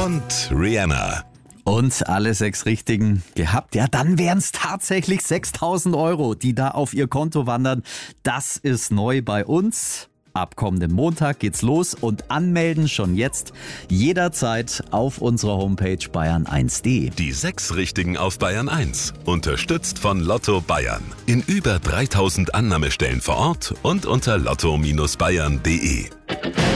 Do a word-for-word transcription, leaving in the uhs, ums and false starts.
und Rihanna. Und alle sechs Richtigen gehabt, ja, dann wären es tatsächlich sechstausend Euro, die da auf ihr Konto wandern. Das ist neu bei uns. Ab kommenden Montag geht's los und anmelden schon jetzt jederzeit auf unserer Homepage bayern eins punkt de. Die sechs Richtigen auf Bayern eins. Unterstützt von Lotto Bayern. In über dreitausend Annahmestellen vor Ort und unter lotto Bindestrich bayern punkt de.